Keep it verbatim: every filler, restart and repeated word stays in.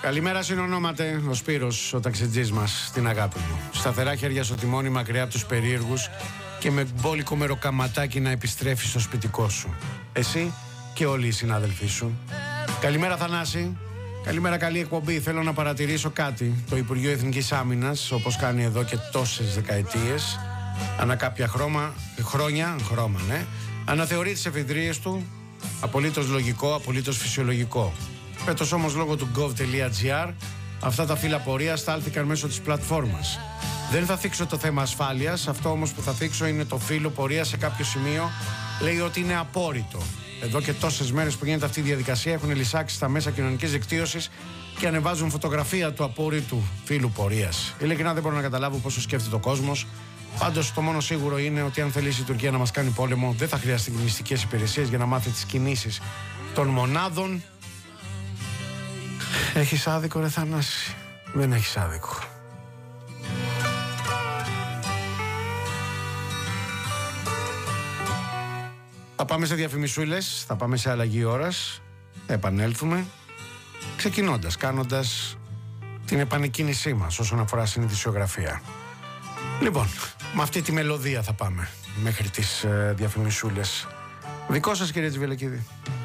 Καλημέρα συνονόματε, ο Σπύρος, ο ταξιτζής μας, στην αγάπη μου. Σταθερά χέρια στο τιμόνι, μακριά από τους περίεργους και με μπόλικο μεροκαματάκι να επιστρέφει στο σπιτικό σου. Εσύ και όλοι οι συνάδελφοί σου. Καλημέρα Θανάση. Καλημέρα, καλή εκπομπή. Θέλω να παρατηρήσω κάτι. Το Υπουργείο Εθνικής Άμυνας, όπως κάνει εδώ και τόσες δεκαετίες, ανά κάποια χρώμα, χρόνια, χρώμα, ναι, αναθεωρεί τις εφεδρείες του. Απολύτως λογικό, απολύτως φυσιολογικό. Φέτος όμως λόγω του gov.gr αυτά τα φύλλα πορείας στάλθηκαν μέσω της πλατφόρμας. Δεν θα θίξω το θέμα ασφάλειας, αυτό όμως που θα θίξω είναι το φύλλο πορείας σε κάποιο σημείο λέει ότι είναι απόρριτο. Εδώ και τόσες μέρες που γίνεται αυτή η διαδικασία έχουν λυσάξει στα μέσα κοινωνικής δικτύωσης και ανεβάζουν φωτογραφία του απόρριτου φύλλου πορείας. Ειλικρινά δεν μπορώ να καταλάβω πόσο σκέφτεται ο κόσμος. Πάντως το μόνο σίγουρο είναι ότι αν θελήσει η Τουρκία να μας κάνει πόλεμο, δεν θα χρειαστεί μυστικές υπηρεσίες για να μάθει τις κινήσεις των μονάδων. Έχεις άδικο ρε Θανάση? Δεν έχεις άδικο. Θα πάμε σε διαφημισούλες, θα πάμε σε αλλαγή ώρας, θα επανέλθουμε, ξεκινώντας, κάνοντας την επανεκκίνησή μας όσον αφορά συνειδησιογραφία. Λοιπόν, με αυτή τη μελωδία θα πάμε μέχρι τις ε, διαφημισούλες. Δικό σας κύριε Τζιβελεκίδη.